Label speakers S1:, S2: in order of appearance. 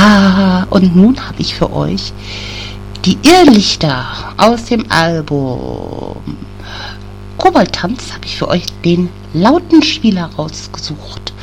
S1: Und nun habe ich für euch die Irrlichter aus dem Album Koboldtanz, habe ich für euch den Lautenspieler rausgesucht.